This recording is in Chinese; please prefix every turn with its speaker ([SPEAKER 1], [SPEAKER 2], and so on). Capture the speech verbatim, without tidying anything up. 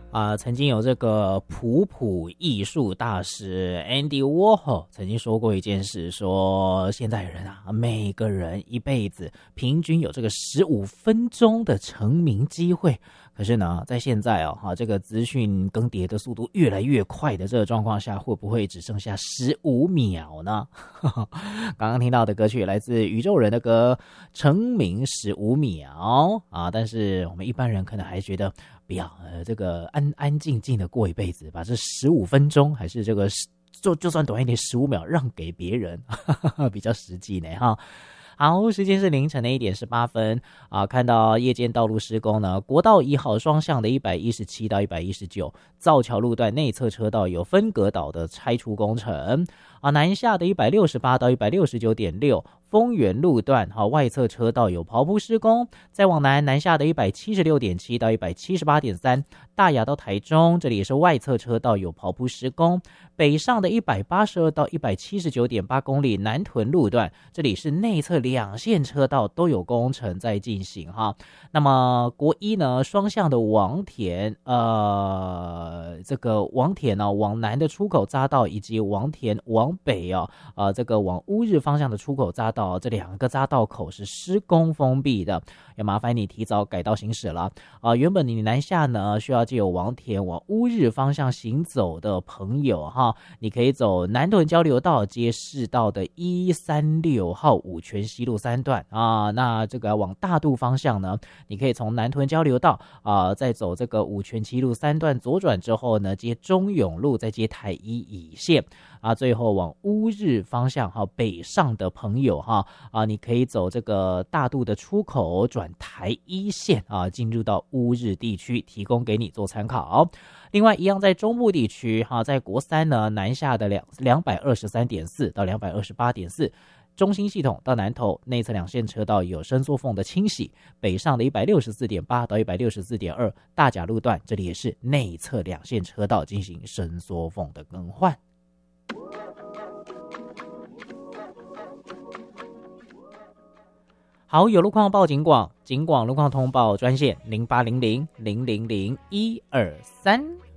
[SPEAKER 1] 啊、呃，曾经有这个普普艺术大师 Andy Warhol 曾经说过一件事，说现在人啊，每个人一辈子平均有这个十五分钟的成名机会。可是呢，在现在哦，哈，这个资讯更迭的速度越来越快的这个状况下，会不会只剩下十五秒呢？刚刚听到的歌曲来自宇宙人的歌《成名十五秒》啊，但是我们一般人可能还觉得不要，呃，这个安安静静的过一辈子，把这十五分钟还是这个就就算短一点十五秒让给别人，比较实际呢哈。好，时间是凌晨的一点十八分啊！看到夜间道路施工呢，国道一号双向的一百一十七到一百一十九，造桥路段内侧车道有分隔岛的拆除工程啊，南下的一百六十八到一百六十九点六。丰原路段哈、啊、外侧车道有刨铺施工，再往南南下的一百七十六点七到一百七十八点三，大雅到台中这里也是外侧车道有刨铺施工，北上的一百八十二到一百七十九点八公里南屯路段这里是内侧两线车道都有工程在进行哈。那么国一呢双向的王田呃这个王田呢、啊、往南的出口匝道以及王田往北啊呃这个往乌日方向的出口匝道这两个匝道口是施工封闭的，要麻烦你提早改道行驶了啊、呃！原本你南下呢需要借由王田往乌日方向行走的朋友哈，你可以走南屯交流道接市道的一三六号五权西路三段啊。那这个往大肚方向呢，你可以从南屯交流道啊、呃，再走这个五权西路三段左转之后呢，接中永路，再接台一乙线啊，最后往乌日方向哈北上的朋友哈啊，你可以走这个大肚的出口转台一线啊，进入到乌日地区，提供给你做参考。另外，一样在中部地区哈，在国三呢南下的两两百二十三点四到两百二十八点四。中心系统到南投内侧两线车道有伸缩缝的清洗，北上的一百六十四点八到一百六十四点二，大甲路段这里也是内侧两线车道进行伸缩缝的更换。好，有路况报警广，警广路况通报专线零八零零零零零一二三。